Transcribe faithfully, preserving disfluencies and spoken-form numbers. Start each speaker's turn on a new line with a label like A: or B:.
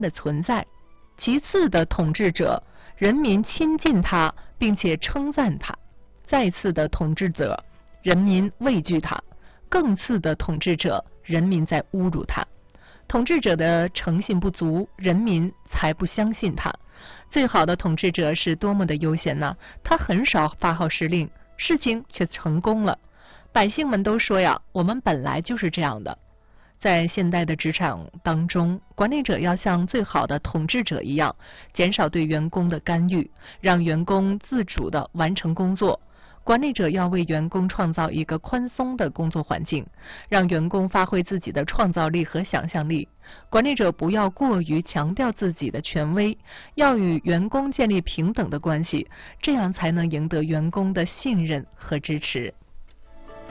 A: 的存在。其次的统治者，人民亲近他，并且称赞他；再次的统治者，人民畏惧他；更次的统治者，人民在侮辱他。统治者的诚信不足，人民才不相信他。最好的统治者是多么的悠闲呢？他很少发号施令，事情却成功了。百姓们都说呀，我们本来就是这样的。在现代的职场当中，管理者要像最好的统治者一样，减少对员工的干预，让员工自主地完成工作。管理者要为员工创造一个宽松的工作环境，让员工发挥自己的创造力和想象力。管理者不要过于强调自己的权威，要与员工建立平等的关系，这样才能赢得员工的信任和支持。